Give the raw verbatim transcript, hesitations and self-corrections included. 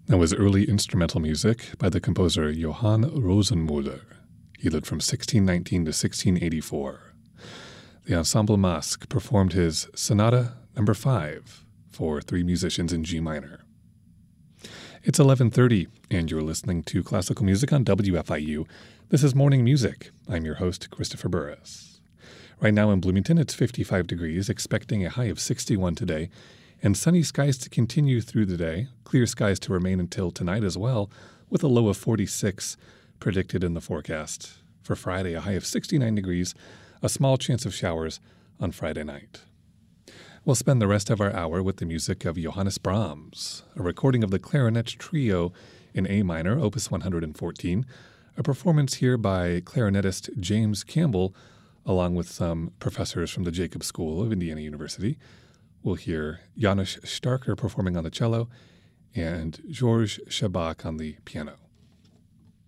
That was early instrumental music by the composer Johann Rosenmuller. He lived from sixteen nineteen to sixteen eighty-four. The Ensemble Masque performed his Sonata Number five for three musicians in G minor. It's eleven thirty, and you're listening to Classical Music on W F I U. This is Morning Music. I'm your host, Christopher Burris. Right now in Bloomington, it's fifty-five degrees, expecting a high of sixty-one today, and sunny skies to continue through the day, clear skies to remain until tonight as well, with a low of forty-six predicted in the forecast. For Friday, a high of sixty-nine degrees, a small chance of showers on Friday night. We'll spend the rest of our hour with the music of Johannes Brahms, a recording of the Clarinet Trio in A minor, opus one hundred fourteen, a performance here by clarinetist James Campbell, along with some professors from the Jacobs School of Indiana University. We'll hear Janusz Starker performing on the cello and Georges Chabak on the piano.